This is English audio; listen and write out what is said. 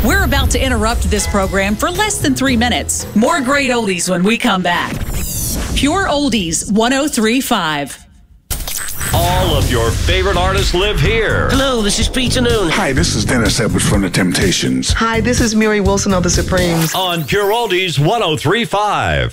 We're about to interrupt this program for less than 3 minutes. More great oldies when we come back. Pure Oldies 103.5. All of your favorite artists live here. Hello, this is Peter Noon. Hi, this is Dennis Edwards from The Temptations. Hi, this is Mary Wilson of The Supremes. On Pure Oldies 103.5.